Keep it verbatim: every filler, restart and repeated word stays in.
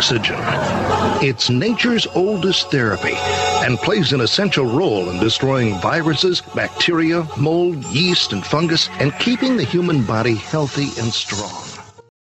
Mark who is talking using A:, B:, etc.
A: oxygen. It's nature's oldest therapy and plays an essential role in destroying viruses, bacteria, mold, yeast, and fungus, and keeping the human body healthy and strong.